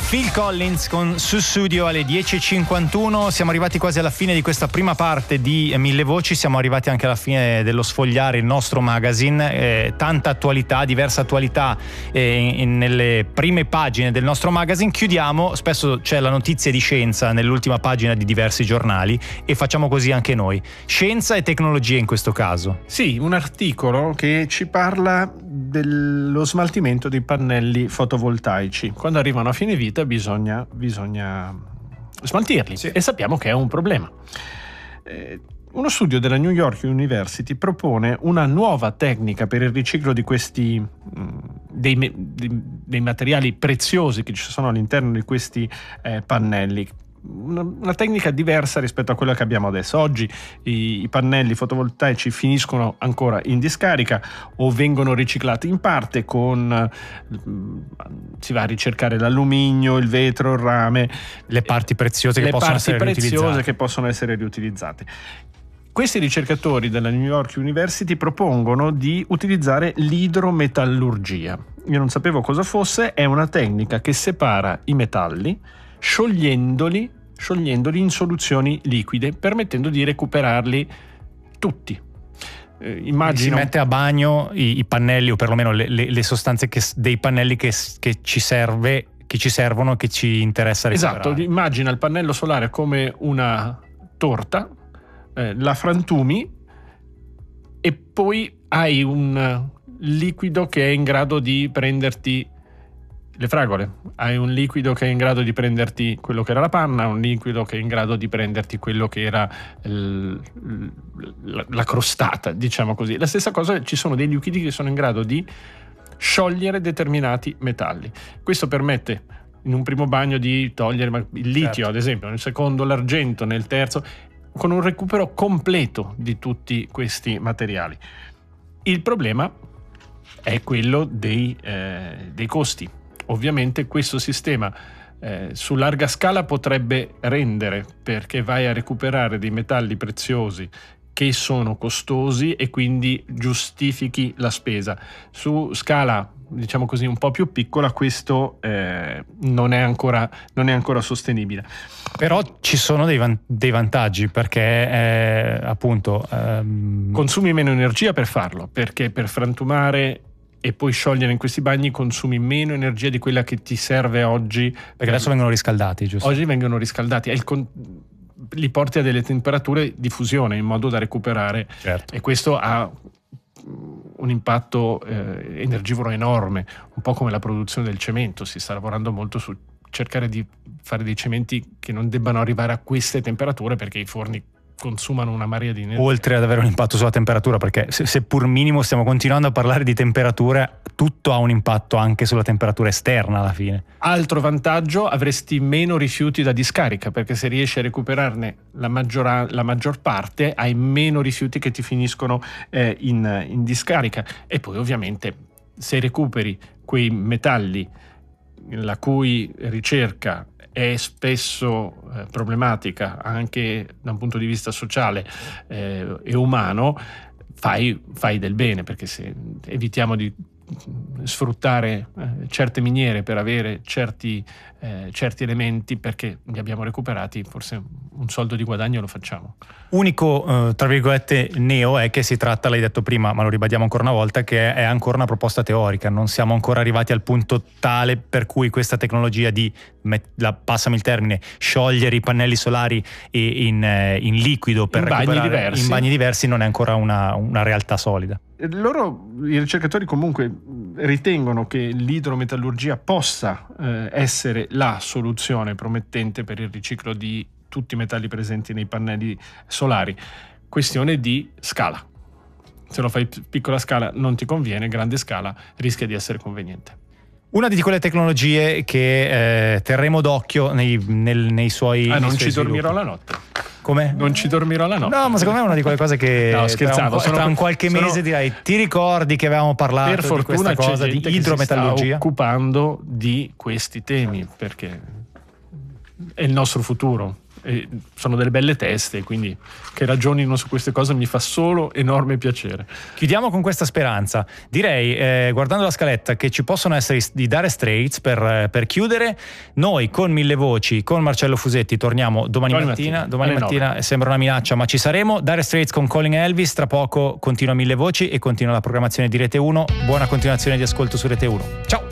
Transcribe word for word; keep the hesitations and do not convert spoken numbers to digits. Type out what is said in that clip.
Phil Collins con Sussudio alle dieci e cinquantuno. Siamo arrivati quasi alla fine di questa prima parte di Mille Voci, siamo arrivati anche alla fine dello sfogliare il nostro magazine. Eh, tanta attualità, diversa attualità eh, in, nelle prime pagine del nostro magazine. Chiudiamo, spesso c'è la notizia di scienza nell'ultima pagina di diversi giornali e facciamo così anche noi. Scienza e tecnologia in questo caso. Sì, un articolo che ci parla dello smaltimento dei pannelli fotovoltaici. Quando arrivano a fine vita bisogna, bisogna smaltirli, sì. E sappiamo che è un problema. Eh, uno studio della New York University propone una nuova tecnica per il riciclo di questi mh, dei, dei, dei materiali preziosi che ci sono all'interno di questi eh, pannelli. Una, una tecnica diversa rispetto a quella che abbiamo adesso. Oggi i, i pannelli fotovoltaici finiscono ancora in discarica o vengono riciclati in parte con si va a ricercare l'alluminio, il vetro, il rame, le parti preziose, le che, possono parti essere preziose che possono essere riutilizzate. Questi ricercatori della New York University propongono di utilizzare l'idrometallurgia. Io non sapevo cosa fosse. È una tecnica che separa i metalli sciogliendoli, sciogliendoli in soluzioni liquide, permettendo di recuperarli tutti. Eh, immagino... Si mette a bagno i, i pannelli, o perlomeno le, le, le sostanze che, dei pannelli che, che ci serve, che ci servono, che ci interessa recuperare. Esatto, immagina il pannello solare come una torta, eh, la frantumi e poi hai un liquido che è in grado di prenderti le fragole, hai un liquido che è in grado di prenderti quello che era la panna, un liquido che è in grado di prenderti quello che era il, la, la crostata, diciamo così. La stessa cosa, ci sono dei liquidi che sono in grado di sciogliere determinati metalli. Questo permette in un primo bagno di togliere il litio, certo, ad esempio, nel secondo l'argento, nel terzo, con un recupero completo di tutti questi materiali. Il problema è quello dei, eh, dei costi. Ovviamente questo sistema eh, su larga scala potrebbe rendere, perché vai a recuperare dei metalli preziosi che sono costosi e quindi giustifichi la spesa. Su scala, diciamo così, un po' più piccola, questo eh, non è ancora, non è ancora sostenibile. Però ci sono dei, van- dei vantaggi, perché eh, appunto ehm... consumi meno energia per farlo, perché per frantumare e poi sciogliere in questi bagni consumi meno energia di quella che ti serve oggi. Perché per... adesso vengono riscaldati, giusto? Oggi vengono riscaldati, è il con... li porti a delle temperature di fusione in modo da recuperare, certo. E questo ha un impatto eh, energivoro enorme, un po' come la produzione del cemento. Si sta lavorando molto su cercare di fare dei cementi che non debbano arrivare a queste temperature, perché i forni consumano una marea di energia. Oltre ad avere un impatto sulla temperatura, perché se, seppur minimo stiamo continuando a parlare di temperature, tutto ha un impatto anche sulla temperatura esterna alla fine. Altro vantaggio, avresti meno rifiuti da discarica, perché se riesci a recuperarne la, maggiora, la maggior parte, hai meno rifiuti che ti finiscono eh, in, in discarica. E poi ovviamente se recuperi quei metalli la cui ricerca è spesso eh, problematica anche da un punto di vista sociale eh, e umano, fai, fai del bene, perché se evitiamo di sfruttare eh, certe miniere per avere certi, eh, certi elementi, perché li abbiamo recuperati, forse un soldo di guadagno lo facciamo. Unico eh, tra virgolette neo è che si tratta, l'hai detto prima ma lo ribadiamo ancora una volta, che è ancora una proposta teorica. Non siamo ancora arrivati al punto tale per cui questa tecnologia di, la, passami il termine, sciogliere i pannelli solari in, in liquido per in bagni diversi. in bagni diversi non è ancora una, una realtà solida. Loro, i ricercatori, comunque ritengono che l'idrometallurgia possa eh, essere la soluzione promettente per il riciclo di tutti i metalli presenti nei pannelli solari. Questione di scala. Se lo fai piccola scala non ti conviene, grande scala rischia di essere conveniente. Una di quelle tecnologie che eh, terremo d'occhio nei, nel, nei suoi ah, non nei ci suoi dormirò sviluppi. la notte. Come? Non ci dormirò la notte. No, ma secondo me è una di quelle cose che no, scherzavo, tra un, tra un qualche sono, mese dirai, ti ricordi che avevamo parlato per fortuna di questa cosa c'è di gente idrometallurgia? Che si sta occupando di questi temi, perché è il nostro futuro. e sono delle belle teste, quindi che ragionino su queste cose mi fa solo enorme piacere. Chiudiamo con questa speranza. Direi, eh, guardando la scaletta, che ci possono essere di Dire Straits per, per chiudere. Noi con Mille Voci, con Marcello Fusetti, torniamo domani, domani mattina, mattina. Domani mattina nove. Sembra una minaccia, ma ci saremo. Dire Straits con Calling Elvis. Tra poco continua Mille Voci e continua la programmazione di Rete uno. Buona continuazione di ascolto su Rete uno. Ciao!